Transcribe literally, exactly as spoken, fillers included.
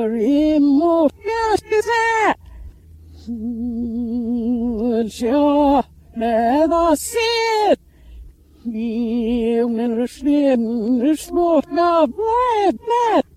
Rimmo Jäskise Sjö Med ser Givnen Rushlin Rusmot Med Bläd